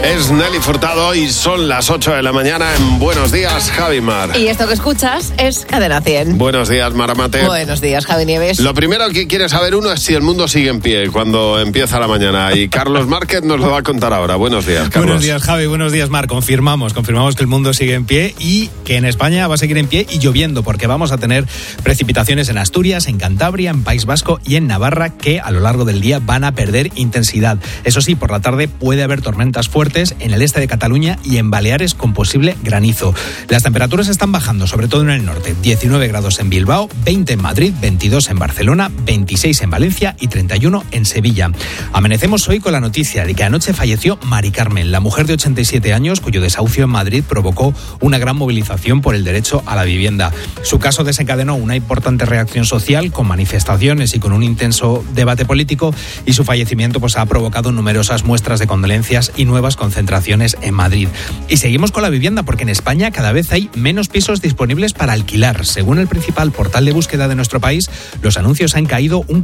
Es Nelly Furtado y son las 8 de la mañana en Buenos Días, Javi Mar. Y esto que escuchas es Cadena 100. Buenos días, Maramate. Buenos días, Javi Nieves. Lo primero que quiere saber uno es si el mundo sigue en pie cuando empieza la mañana. Y Carlos Márquez nos lo va a contar ahora. Buenos días, Carlos. Buenos días, Javi. Buenos días, Mar. Confirmamos que el mundo sigue en pie y que en España va a seguir en pie y lloviendo, porque vamos a tener precipitaciones en Asturias, en Cantabria, en País Vasco y en Navarra que a lo largo del día van a perder intensidad. Eso sí, por la tarde puede haber tormentas fuertes en el este de Cataluña y en Baleares con posible granizo. Las temperaturas están bajando, sobre todo en el norte. 19 grados en Bilbao, 20 en Madrid, 22 en Barcelona, 26 en Valencia y 31 en Sevilla. Amanecemos hoy con la noticia de que anoche falleció Mari Carmen, la mujer de 87 años cuyo desahucio en Madrid provocó una gran movilización por el derecho a la vivienda. Su caso desencadenó una importante reacción social con manifestaciones y con un intenso debate político, y su fallecimiento ha provocado numerosas muestras de condolencias y nuevas concentraciones en Madrid. Y seguimos con la vivienda, porque en España cada vez hay menos pisos disponibles para alquilar. Según el principal portal de búsqueda de nuestro país, los anuncios han caído un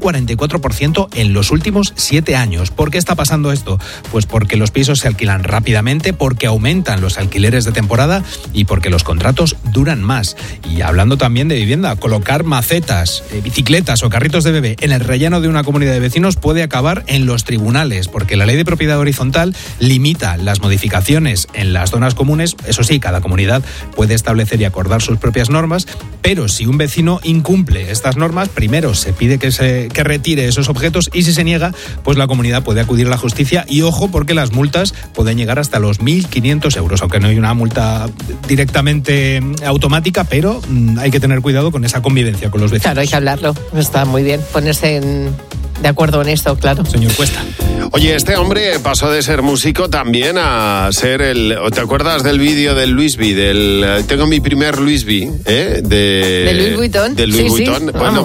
44% en los últimos 7 años. ¿Por qué está pasando esto? Pues porque los pisos se alquilan rápidamente, porque aumentan los alquileres de temporada y porque los contratos duran más. Y hablando también de vivienda, colocar macetas, bicicletas o carritos de bebé en el relleno de una comunidad de vecinos puede acabar en los tribunales, porque la ley de propiedad horizontal limita las modificaciones en las zonas comunes. Eso sí, cada comunidad puede establecer y acordar sus propias normas, pero si un vecino incumple estas normas, primero se pide que retire esos objetos, y si se niega, pues la comunidad puede acudir a la justicia. Y ojo, porque las multas pueden llegar hasta los 1.500 euros, aunque no hay una multa directamente automática, pero hay que tener cuidado con esa convivencia con los vecinos. Claro, hay que hablarlo. Está muy bien ponerse de acuerdo en esto, claro. Señor Cuesta. Oye, este hombre pasó de ser músico también a ser ¿te acuerdas del vídeo del Louis V? Tengo mi primer Louis V, ¿De Louis Vuitton? Del Louis Vuitton. Sí. Bueno,